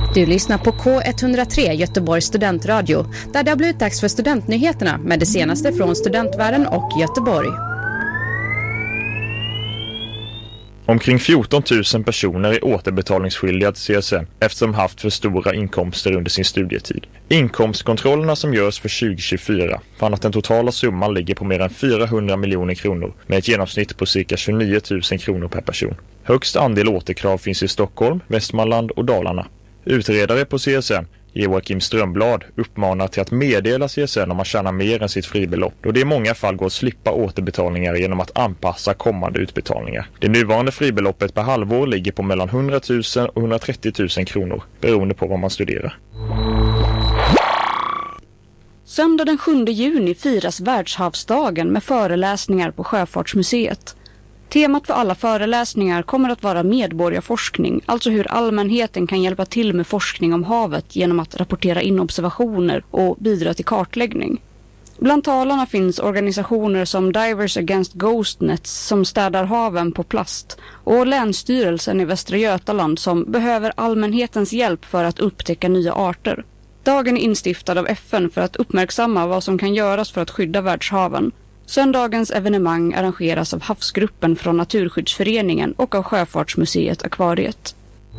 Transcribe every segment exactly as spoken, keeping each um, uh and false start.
Du lyssnar på K ett noll tre Göteborgs studentradio, där det har blivit dags för studentnyheterna med det senaste från studentvärlden och Göteborg. Omkring fjorton tusen personer är återbetalningsskyldiga till C S N eftersom de haft för stora inkomster under sin studietid. Inkomstkontrollerna som görs för tjugo tjugofyra fann att den totala summan ligger på mer än fyrahundra miljoner kronor med ett genomsnitt på cirka tjugonio tusen kronor per person. Högst andel återkrav finns i Stockholm, Västmanland och Dalarna. Utredare på C S N, Joakim Strömblad, uppmanar till att meddela C S N om man tjänar mer än sitt fribelopp, då det i många fall går att slippa återbetalningar genom att anpassa kommande utbetalningar. Det nuvarande fribeloppet per halvår ligger på mellan hundra tusen och hundratrettio tusen kronor, beroende på vad man studerar. Söndag den sjunde juni firas Världshavsdagen med föreläsningar på Sjöfartsmuseet. Temat för alla föreläsningar kommer att vara medborgarforskning, alltså hur allmänheten kan hjälpa till med forskning om havet genom att rapportera in observationer och bidra till kartläggning. Bland talarna finns organisationer som Divers Against Ghost Nets som städar haven på plast och Länsstyrelsen i Västra Götaland som behöver allmänhetens hjälp för att upptäcka nya arter. Dagen är instiftad av F N för att uppmärksamma vad som kan göras för att skydda världshaven. Söndagens evenemang arrangeras av Havsgruppen från Naturskyddsföreningen och av Sjöfartsmuseet Akvariet.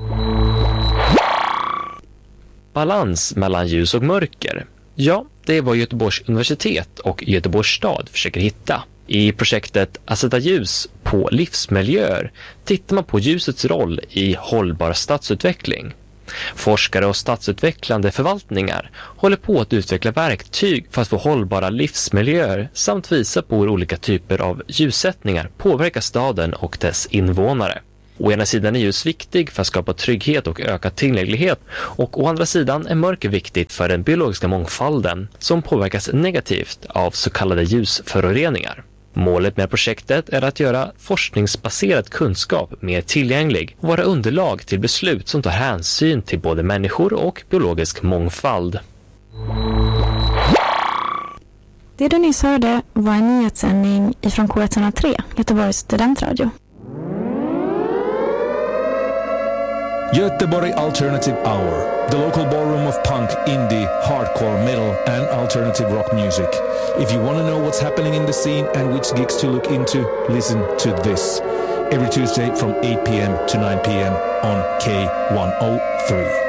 Balans mellan ljus och mörker. Ja, det är vad Göteborgs universitet och Göteborgs stad försöker hitta. I projektet Att sätta ljus på livsmiljöer tittar man på ljusets roll i hållbar stadsutveckling. Forskare och stadsutvecklande förvaltningar håller på att utveckla verktyg för att få hållbara livsmiljöer samt visa på hur olika typer av ljussättningar påverkar staden och dess invånare. Å ena sidan är ljus viktig för att skapa trygghet och öka tillgänglighet, och å andra sidan är mörker viktigt för den biologiska mångfalden som påverkas negativt av så kallade ljusföroreningar. Målet med projektet är att göra forskningsbaserad kunskap mer tillgänglig och vara underlag till beslut som tar hänsyn till både människor och biologisk mångfald. Det du nyss hörde var en nyhetssändning ifrån K ett noll tre, Göteborgs studentradio. Göteborg Alternative Hour, the local ballroom of punk, indie, hardcore, metal and alternative rock music. If you want to know what's happening in the scene and which gigs to look into, listen to this. Every Tuesday from eight p.m. to nine p.m. on K one oh three.